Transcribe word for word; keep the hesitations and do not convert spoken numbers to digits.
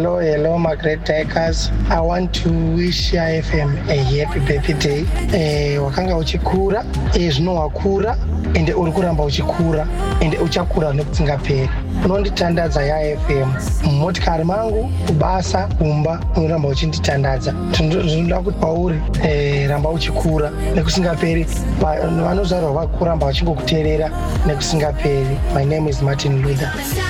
Hello, hello, my great takers. I want to wish I F M a happy birthday. Eh, wakanga uchikura, eh, zvino wakura, ende uri kuramba uchikura, ende uchakura nekutsingaperi. Unonditandadza ya F M. Motikari mangu, kubasa, kumba, unoramba uchinditandadza. Zvinoda kuti pauri, eh, ramba uchikura, nekusingaperi. Vanozvarwa vakuramba vachingokuteerera nekusingaperi. My name is Martin Luther.